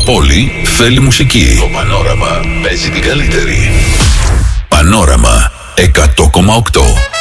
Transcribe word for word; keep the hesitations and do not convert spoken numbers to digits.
πόλη θέλει μουσική. Το Πανόραμα παίζει την καλύτερη. Πανόραμα εκατό κόμμα οκτώ.